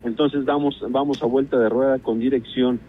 entonces vamos a vuelta de rueda con dirección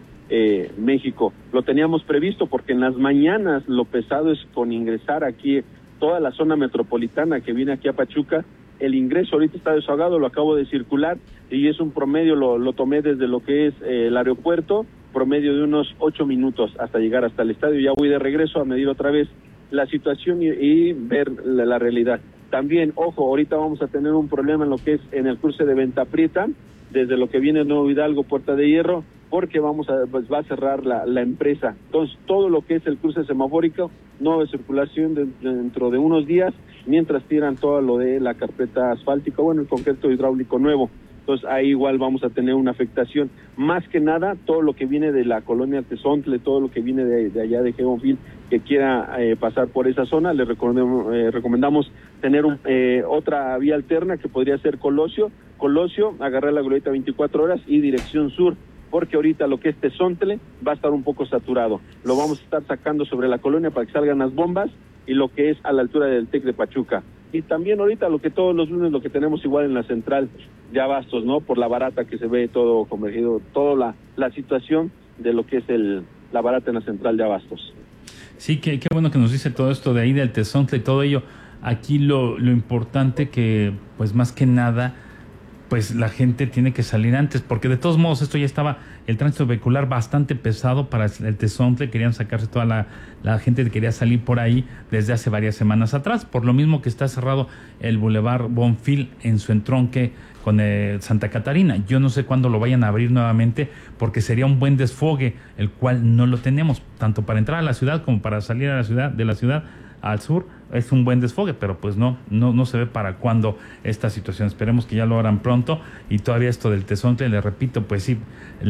México. Lo teníamos previsto porque en las mañanas lo pesado es con ingresar aquí toda la zona metropolitana que viene aquí a Pachuca. El ingreso ahorita está desahogado, lo acabo de circular y es un promedio, lo tomé desde lo que es el aeropuerto, promedio de unos 8 minutos hasta llegar hasta el estadio. Ya voy de regreso a medir otra vez la situación y ver la realidad. También, ojo, ahorita vamos a tener un problema en lo que es en el cruce de Venta Prieta, desde lo que viene Nuevo Hidalgo, Puerta de Hierro, porque va a cerrar la empresa. Entonces, todo lo que es el cruce semafórico, nueva circulación dentro de unos días, mientras tiran todo lo de la carpeta asfáltica, el concreto hidráulico nuevo. Entonces, ahí igual vamos a tener una afectación. Más que nada, todo lo que viene de la colonia Tezontle, todo lo que viene de allá de Gebonfil, que quiera pasar por esa zona, le recomendamos tener otra vía alterna que podría ser Colosio, agarrar la glorieta 24 horas y dirección sur, porque ahorita lo que es Tezontle va a estar un poco saturado. Lo vamos a estar sacando sobre la colonia para que salgan las bombas y lo que es a la altura del TEC de Pachuca. Y también ahorita lo que todos los lunes lo que tenemos igual en la central de Abastos, ¿no? Por la barata que se ve todo convergido, toda la situación de lo que es la barata en la central de Abastos. Sí, qué bueno que nos dice todo esto de ahí del Tezontle y todo ello. Aquí lo importante que, pues más que nada, pues la gente tiene que salir antes, porque de todos modos esto ya estaba, el tránsito vehicular bastante pesado para el Tezontle, querían sacarse toda la gente que quería salir por ahí desde hace varias semanas atrás, por lo mismo que está cerrado el Boulevard Bonfil en su entronque con Santa Catarina. Yo no sé cuándo lo vayan a abrir nuevamente, porque sería un buen desfogue, el cual no lo tenemos, tanto para entrar a la ciudad como para salir de la ciudad al sur. Es un buen desfogue, pero pues no se ve para cuándo esta situación. Esperemos que ya lo hagan pronto. Y todavía esto del Tezontle, le repito, pues sí,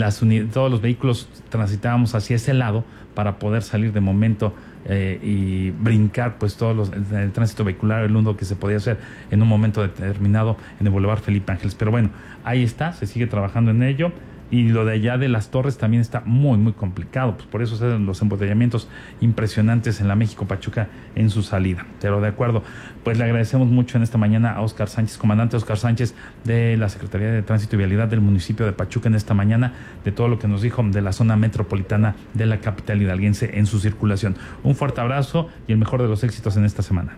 todos los vehículos transitábamos hacia ese lado para poder salir de momento y brincar pues el tránsito vehicular, el uno que se podía hacer en un momento determinado en el Boulevard Felipe Ángeles. Pero bueno, ahí está, se sigue trabajando en ello. Y lo de allá de las Torres también está muy, muy complicado. Pues por eso se dan los embotellamientos impresionantes en la México-Pachuca en su salida. Pero de acuerdo, pues le agradecemos mucho en esta mañana a Óscar Sánchez, comandante Óscar Sánchez de la Secretaría de Tránsito y Vialidad del municipio de Pachuca en esta mañana, de todo lo que nos dijo de la zona metropolitana de la capital hidalguense en su circulación. Un fuerte abrazo y el mejor de los éxitos en esta semana.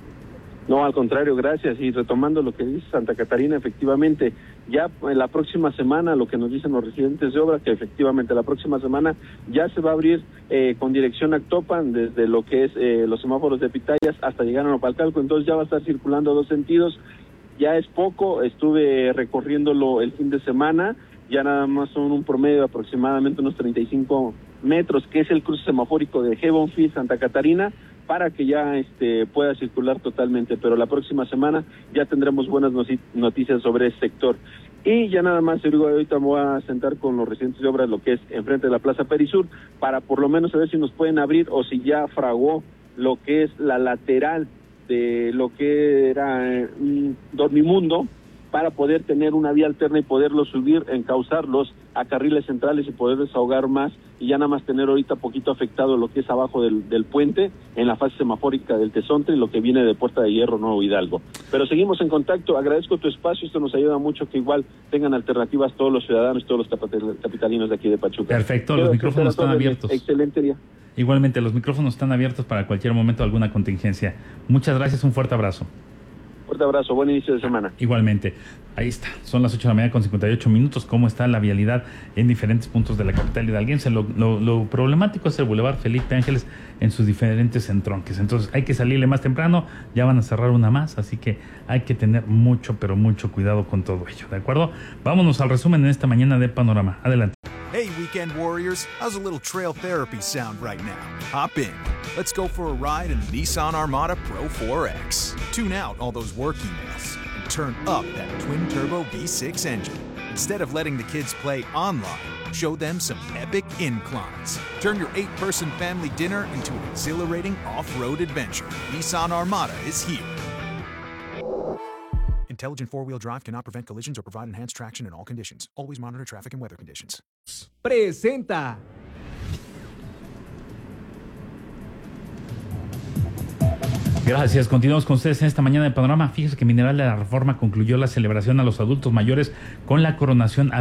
No, al contrario, gracias. Y retomando lo que dice Santa Catarina, efectivamente, ya en la próxima semana, lo que nos dicen los residentes de obra, que efectivamente la próxima semana ya se va a abrir con dirección a Actopan, desde lo que es los semáforos de Pitayas hasta llegar a Nopalcalco, entonces ya va a estar circulando a dos sentidos. Ya es poco, estuve recorriéndolo el fin de semana, ya nada más son un promedio de aproximadamente unos 35 metros, que es el cruce semafórico de Gebonfil, Santa Catarina, para que ya pueda circular totalmente, pero la próxima semana ya tendremos buenas noticias sobre ese sector. Y ya nada más, ahorita me voy a sentar con los residentes de obras, lo que es enfrente de la Plaza Perisur, para por lo menos saber si nos pueden abrir o si ya fragó lo que es la lateral de lo que era un dormimundo, para poder tener una vía alterna y poderlos subir, encauzarlos a carriles centrales y poder desahogar más, y ya nada más tener ahorita poquito afectado lo que es abajo del puente, en la fase semafórica del Tezontle y lo que viene de Puerta de Hierro, Nuevo Hidalgo. Pero seguimos en contacto, agradezco tu espacio, esto nos ayuda mucho que igual tengan alternativas todos los ciudadanos, todos los capitalinos de aquí de Pachuca. Perfecto, los micrófonos están abiertos. Excelente día. Igualmente, los micrófonos están abiertos para cualquier momento, alguna contingencia. Muchas gracias, un fuerte abrazo. Fuerte abrazo, buen inicio de semana. Igualmente, ahí está, son las 8 de la mañana con 58 minutos, cómo está la vialidad en diferentes puntos de la capital hidalguense. Lo problemático es el Boulevard Felipe Ángeles en sus diferentes entronques, entonces hay que salirle más temprano, ya van a cerrar una más, así que hay que tener mucho, pero mucho cuidado con todo ello, ¿de acuerdo? Vámonos al resumen en esta mañana de Panorama, adelante. Hey, weekend warriors, how's a little trail therapy sound right now? Hop in. Let's go for a ride in the Nissan Armada Pro 4X. Tune out all those work emails and turn up that twin-turbo V6 engine. Instead of letting the kids play online, show them some epic inclines. Turn your 8-person family dinner into an exhilarating off-road adventure. Nissan Armada is here. Intelligent four-wheel drive cannot prevent collisions or provide enhanced traction in all conditions. Always monitor traffic and weather conditions. Presenta. Gracias, continuamos con ustedes en esta mañana de Panorama. Fíjese que Mineral de la Reforma concluyó la celebración a los adultos mayores con la coronación